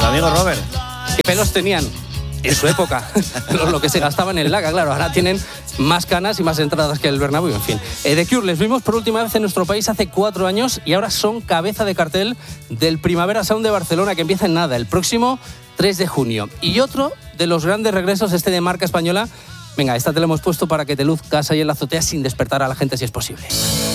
amigo Robert. ¿Qué pelos tenían en su época? Lo que se gastaba en el Laga, claro. Ahora tienen más canas y más entradas que el Bernabéu, en fin. The Cure les vimos por última vez en nuestro país hace 4 años y ahora son cabeza de cartel del Primavera Sound de Barcelona, que empieza en nada, el próximo 3 de junio. Y otro de los grandes regresos, de marca española. Venga, esta te la hemos puesto para que te luzcas ahí en la azotea sin despertar a la gente si es posible.